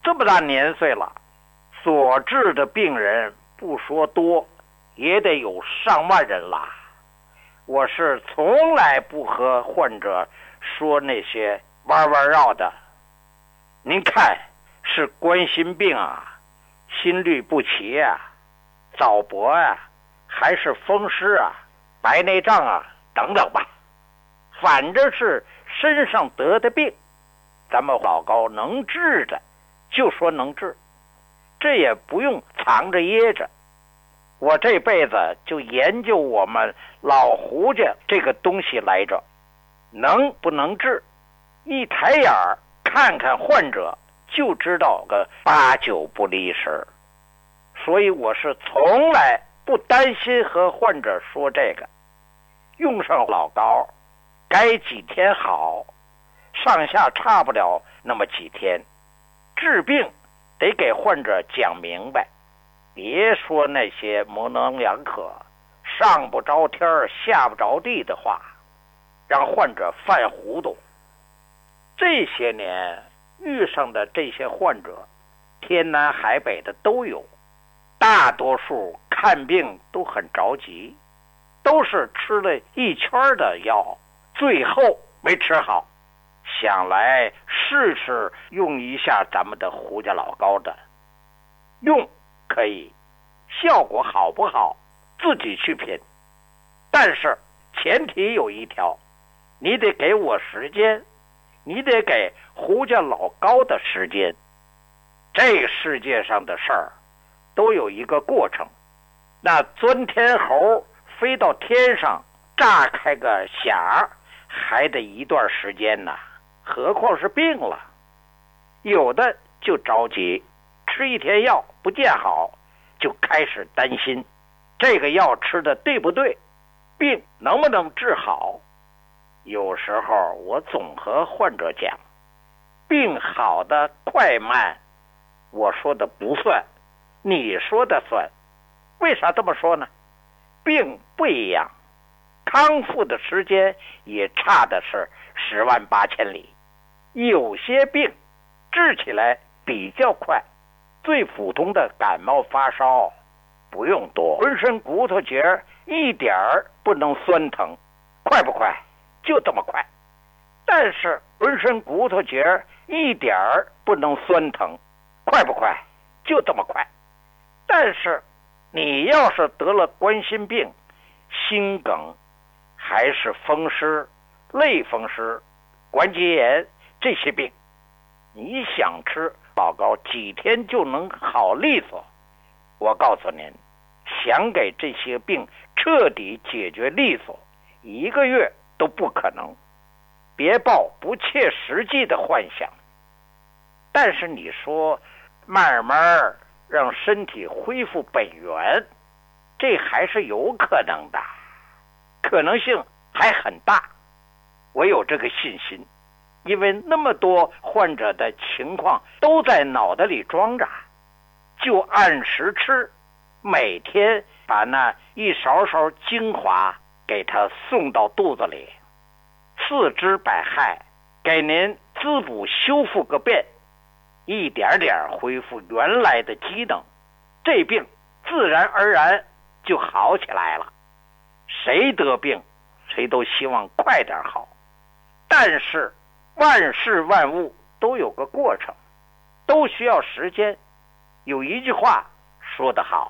这么大年岁了，所治的病人不说多，也得有上万人了。我是从来不和患者说那些弯弯绕的。您看，是冠心病啊，心律不齐啊，早搏啊，还是风湿啊，白内障啊等等吧，反正是身上得的病，咱们老高能治的就说能治，这也不用藏着掖着。我这辈子就研究我们老胡家这个东西来着，能不能治，一抬眼儿看看患者就知道个8、9不离十。所以我是从来不担心和患者说这个，用上老高该几天好，上下差不了那么几天。治病得给患者讲明白，别说那些模棱两可、上不着天下不着地的话，让患者犯糊涂。这些年遇上的这些患者，天南海北的都有，大多数看病都很着急，都是吃了一圈的药，最后没吃好，想来试试用一下咱们的胡家老高的。用可以，效果好不好自己去品，但是前提有一条，你得给我时间，你得给胡家老高的时间。这个世界上的事儿都有一个过程，那钻天猴飞到天上炸开个匣还得一段时间呢，何况是病了。有的就着急，吃一天药不见好，就开始担心这个药吃的对不对，病能不能治好。有时候我总和患者讲，病好的快慢我说的不算，你说的算。为啥这么说呢？病不一样，康复的时间也差的是10万8千里。有些病治起来比较快，最普通的感冒发烧不用多，浑身骨头节一点儿不能酸疼，快不快？就这么快。但是浑身骨头节一点儿不能酸疼，快不快？就这么快。但是你要是得了冠心病、心梗，还是风湿、类风湿、关节炎这些病，你想吃老高几天就能好利索，我告诉您，想给这些病彻底解决利索，1个月都不可能。别抱不切实际的幻想。但是你说慢慢让身体恢复本源，这还是有可能的，可能性还很大。我有这个信心，因为那么多患者的情况都在脑袋里装着，就按时吃，每天把那一勺勺精华给他送到肚子里，四肢百骸给您滋补修复个遍，一点点恢复原来的机能，这病自然而然就好起来了。谁得病谁都希望快点好，但是万事万物都有个过程，都需要时间。有一句话说得好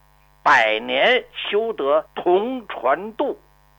，100年修得同船渡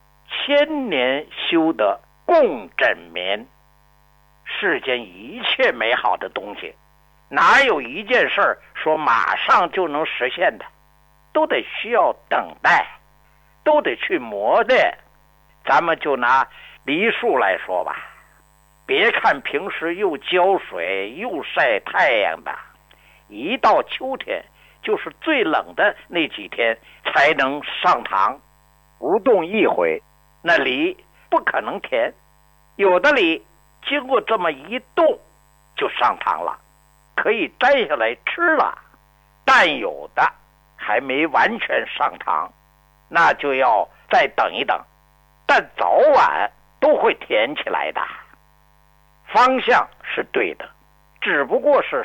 ，1000年修得共枕眠。世间一切美好的东西，哪有一件事说马上就能实现的，都得需要等待，都得去磨练。咱们就拿梨树来说吧，别看平时又浇水又晒太阳的，一到秋天就是最冷的那几天才能上膛，不动一回那梨不可能甜。有的梨经过这么一冻就上膛了，可以摘下来吃了，但有的还没完全上膛，那就要再等一等，但早晚都会甜起来的。方向是对的，只不过是